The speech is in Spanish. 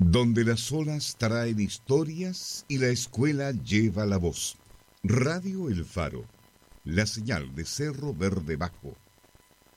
Donde las olas traen historias y la escuela lleva la voz. Radio El Faro, la señal de Cerro Verde Bajo,